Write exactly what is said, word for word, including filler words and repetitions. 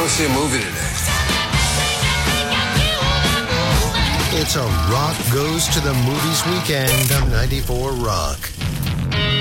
go see a movie today? It's a Rock Goes to the Movies weekend on ninety-four Rock.